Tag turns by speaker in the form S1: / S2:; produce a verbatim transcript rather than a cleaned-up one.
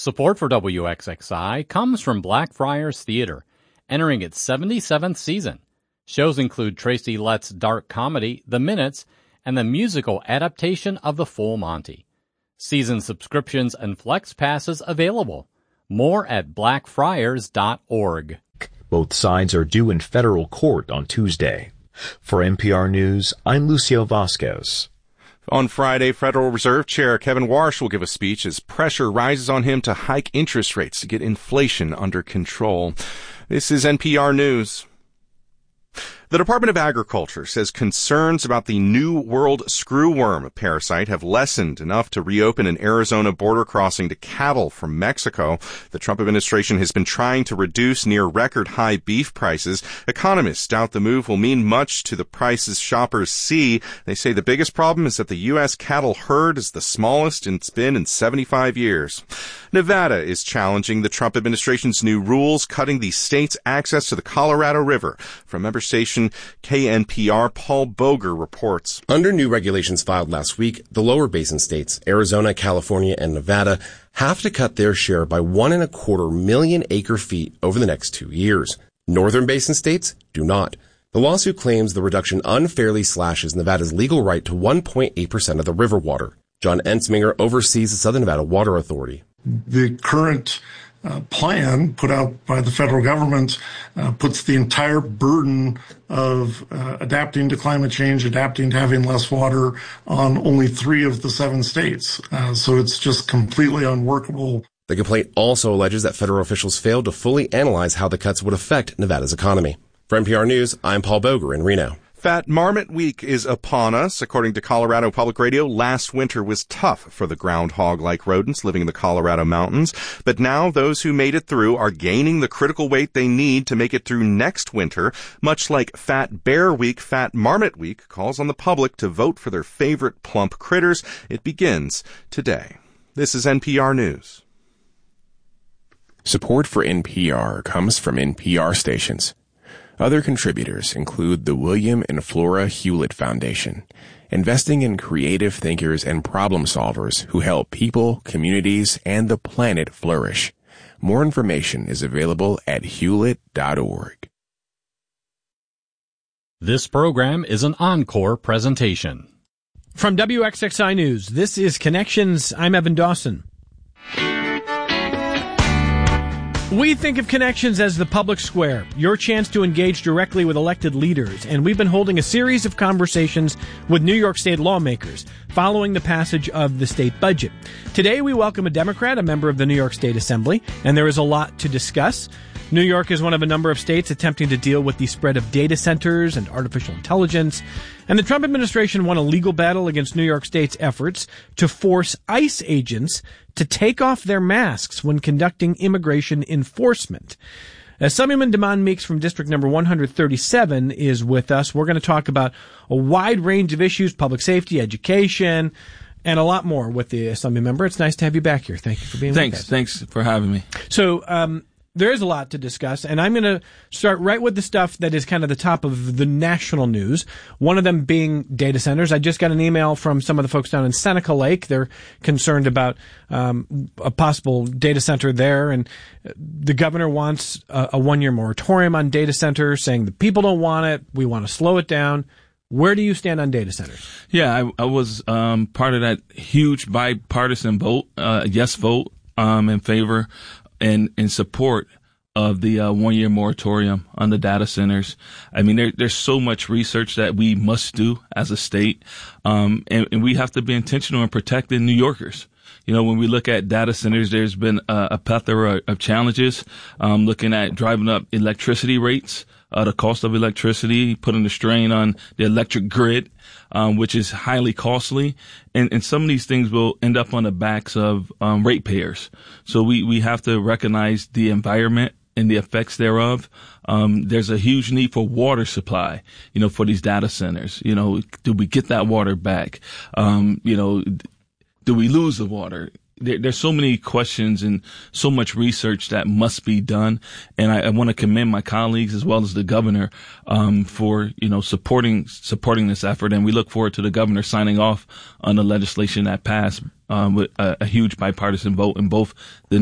S1: Support for W X X I comes from Blackfriars Theater, entering its seventy-seventh season. Shows include Tracy Letts' dark comedy, The Minutes, and the musical adaptation of The Full Monty. Season subscriptions and flex passes available. More at blackfriars dot org.
S2: Both sides are due in federal court on Tuesday. For N P R News, I'm Lucio Vasquez.
S3: On Friday, Federal Reserve Chair Kevin Warsh will give a speech as pressure rises on him to hike interest rates to get inflation under control. This is N P R News. The Department of Agriculture says concerns about the New World screwworm parasite have lessened enough to reopen an Arizona border crossing to cattle from Mexico. The Trump administration has been trying to reduce near record high beef prices. Economists doubt the move will mean much to the prices shoppers see. They say the biggest problem is that the U S cattle herd is the smallest it's been in seventy-five years. Nevada is challenging the Trump administration's new rules, cutting the state's access to the Colorado River. From member station K N P R, Paul Boger reports.
S4: Under new regulations filed last week, the lower basin states, Arizona, California, and Nevada, have to cut their share by one and a quarter million acre feet over the next two years. Northern basin states do not. The lawsuit claims the reduction unfairly slashes Nevada's legal right to one point eight percent of the river water. John Ensminger oversees the Southern Nevada Water Authority.
S5: The current uh, plan put out by the federal government uh, puts the entire burden of uh, adapting to climate change, adapting to having less water on only three of the seven states. Uh, so it's just completely unworkable.
S4: The complaint also alleges that federal officials failed to fully analyze how the cuts would affect Nevada's economy. For N P R News, I'm Paul Boger in Reno.
S3: Fat Marmot Week is upon us. According to Colorado Public Radio, last winter was tough for the groundhog-like rodents living in the Colorado mountains. But now those who made it through are gaining the critical weight they need to make it through next winter. Much like Fat Bear Week, Fat Marmot Week calls on the public to vote for their favorite plump critters. It begins today. This is N P R News.
S6: Support for N P R comes from N P R stations. Other contributors include the William and Flora Hewlett Foundation, investing in creative thinkers and problem solvers who help people, communities, and the planet flourish. More information is available at hewlett dot org.
S1: This program is an encore presentation.
S7: From W X X I News, this is Connections. I'm Evan Dawson. We think of Connections as the public square, your chance to engage directly with elected leaders, and we've been holding a series of conversations with New York State lawmakers following the passage of the state budget. Today we welcome a Democrat, a member of the New York State Assembly, and there is a lot to discuss. New York is one of a number of states attempting to deal with the spread of data centers and artificial intelligence, and the Trump administration won a legal battle against New York State's efforts to force ICE agents to take off their masks when conducting immigration enforcement. Assemblyman Damon Meeks from District Number one thirty-seven is with us. We're going to talk about a wide range of issues, public safety, education, and a lot more with the Assembly member. It's nice to have you back here. Thank you for being
S8: Thanks.
S7: with us.
S8: Thanks for having me.
S7: So, um, there is a lot to discuss, and I'm going to start right with the stuff that is kind of the top of the national news, one of them being data centers. I just got an email from some of the folks down in Seneca Lake. They're concerned about um, a possible data center there, and the governor wants a, a one-year moratorium on data centers, saying the people don't want it, we want to slow it down. Where do you stand on data centers?
S8: Yeah, I, I was um, part of that huge bipartisan vote, uh, yes vote um, in favor and in support of the uh, one-year moratorium on the data centers. I mean, there, there's so much research that we must do as a state, um, and, and we have to be intentional in protecting New Yorkers. You know, when we look at data centers, there's been a, a plethora of challenges, um, looking at driving up electricity rates, uh, the cost of electricity, putting the strain on the electric grid, um, which is highly costly. And, and some of these things will end up on the backs of, um, ratepayers. So we, we have to recognize the environment and the effects thereof. Um, there's a huge need for water supply, you know, for these data centers. You know, do we get that water back? Um, you know, do we lose the water? There, there's so many questions and so much research that must be done. And I, I want to commend my colleagues as well as the governor, um, for, you know, supporting, supporting this effort. And we look forward to the governor signing off on the legislation that passed, um, with a, a huge bipartisan vote in both the